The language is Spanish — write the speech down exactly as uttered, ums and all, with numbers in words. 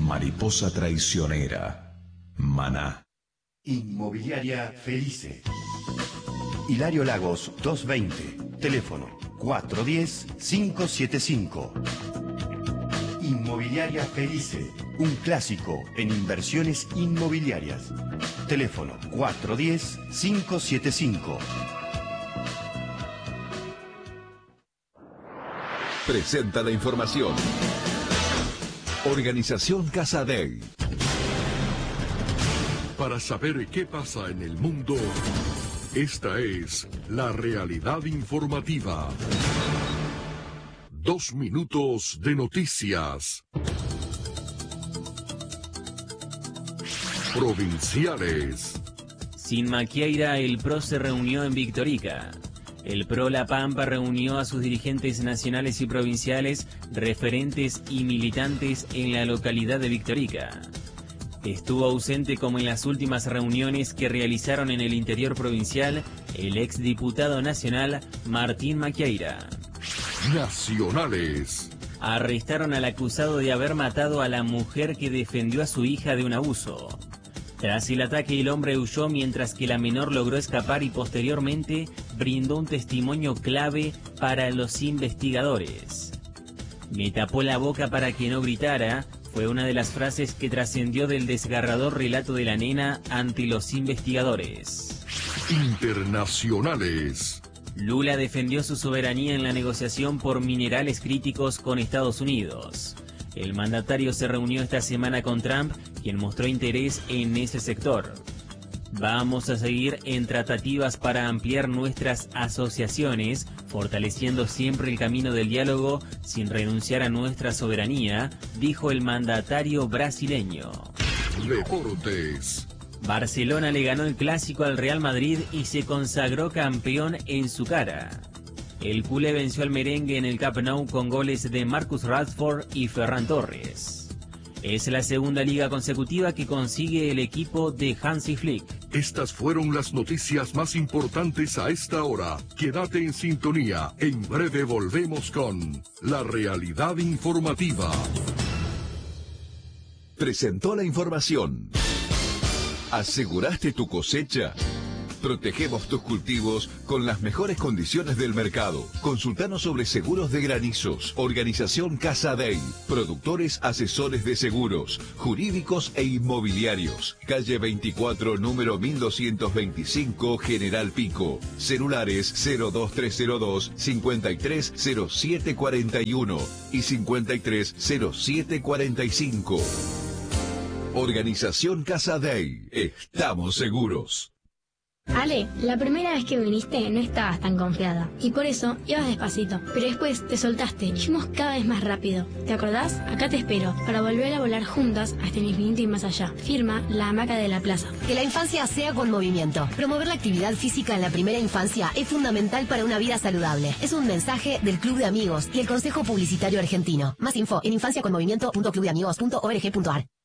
Mariposa traicionera. Maná. Inmobiliaria Felice. Hilario Lagos doscientos veinte. Teléfono cuatro uno cero, cinco siete cinco. Inmobiliaria Felice. Un clásico en inversiones inmobiliarias. Teléfono cuatro uno cero, cinco siete cinco. Presenta la información. Organización Casa Dei. Para saber qué pasa en el mundo, esta es la realidad informativa. Dos minutos de noticias. Provinciales. Sin Macieira, el P R O se reunió en Victorica. El P R O La Pampa reunió a sus dirigentes nacionales y provinciales, referentes y militantes en la localidad de Victorica. Estuvo ausente como en las últimas reuniones que realizaron en el interior provincial el exdiputado nacional Martín Macieira. Nacionales. Arrestaron al acusado de haber matado a la mujer que defendió a su hija de un abuso. Tras el ataque, el hombre huyó mientras que la menor logró escapar y posteriormente brindó un testimonio clave para los investigadores. Me tapó la boca para que no gritara, fue una de las frases que trascendió del desgarrador relato de la nena ante los investigadores. Internacionales. Lula defendió su soberanía en la negociación por minerales críticos con Estados Unidos. El mandatario se reunió esta semana con Trump, quien mostró interés en ese sector. Vamos a seguir en tratativas para ampliar nuestras asociaciones, fortaleciendo siempre el camino del diálogo sin renunciar a nuestra soberanía, dijo el mandatario brasileño. Deportes. Barcelona le ganó el clásico al Real Madrid y se consagró campeón en su cara. El culé venció al merengue en el Camp Nou con goles de Marcus Rashford y Ferran Torres. Es la segunda liga consecutiva que consigue el equipo de Hansi Flick. Estas fueron las noticias más importantes a esta hora. Quédate en sintonía. En breve volvemos con la realidad informativa. Presentó la información. ¿Aseguraste tu cosecha? Protegemos tus cultivos con las mejores condiciones del mercado. Consultanos sobre seguros de granizos. Organización Casa Dei. Productores asesores de seguros, jurídicos e inmobiliarios. Calle veinticuatro, número mil doscientos veinticinco, General Pico. Celulares cero dos tres cero dos, cincuenta y tres cero siete cuarenta y uno y cincuenta y tres cero siete cuarenta y cinco. Organización Casa Dei. Estamos seguros. Ale, la primera vez que viniste no estabas tan confiada y por eso ibas despacito, pero después te soltaste y fuimos cada vez más rápido. ¿Te acordás? Acá te espero para volver a volar juntas hasta el infinito y más allá. Firma La Hamaca de la Plaza. Que la infancia sea con movimiento. Promover la actividad física en la primera infancia es fundamental para una vida saludable. Es un mensaje del Club de Amigos y el Consejo Publicitario Argentino. Más info en infancia con movimiento punto club de amigos punto org punto ar.